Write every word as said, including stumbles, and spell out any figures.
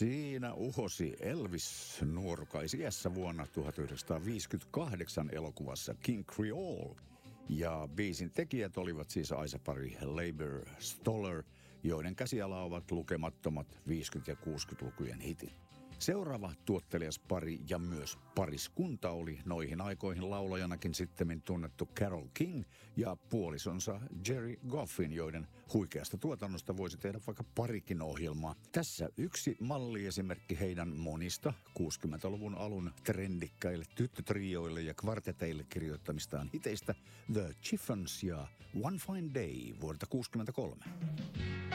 Siinä uhosi Elvis nuorukaisiässä vuonna tuhatyhdeksänsataaviisikymmentäkahdeksan elokuvassa King Creole. Ja biisin tekijät olivat siis aisapari Leiber Stoller, joiden käsiala ovat lukemattomat viisikymmentä- ja kuusikymmentälukujen hitit. Seuraava tuottelijas pari ja myös pariskunta oli noihin aikoihin laulajanakin sittemmin tunnettu Carole King ja puolisonsa Jerry Goffin, joiden huikeasta tuotannosta voisi tehdä vaikka parikin ohjelmaa. Tässä yksi malliesimerkki heidän monista kuusikymmentäluvun alun trendikkäille tyttötrioille ja kvarteteille kirjoittamistaan hiteistä The Chiffons ja One Fine Day vuodelta kuusikymmentäkolme.